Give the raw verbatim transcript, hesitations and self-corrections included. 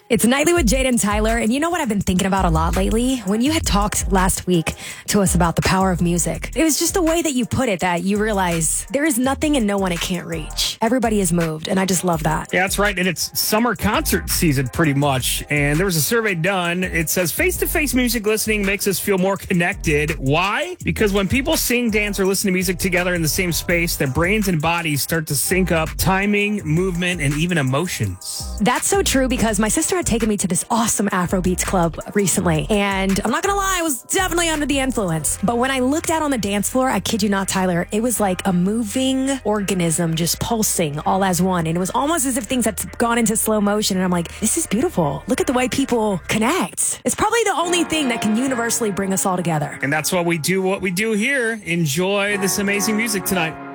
It's Nightly with Jade and Tyler, and you know what I've been thinking about a lot lately? When you had talked last week to us about the power of music, it was just the way that you put it that you realize there is nothing and no one it can't reach. Everybody is moved, and I just love that. Yeah, that's right, and it's summer concert season pretty much, and there was a survey done. It says face-to-face music listening makes us feel more connected. Why? Because when people sing, dance, or listen to music together in the same space, their brains and bodies start to sync up timing, movement, and even emotions. That's so true because my sister had taken me to this awesome Afrobeats club recently. And I'm not going to lie, I was definitely under the influence. But when I looked out on the dance floor, I kid you not, Tyler, it was like a moving organism just pulsing all as one. And it was almost as if things had gone into slow motion. And I'm like, this is beautiful. Look at the way people connect. It's probably the only thing that can universally bring us all together. And that's why we do what we do here. Enjoy this amazing music tonight.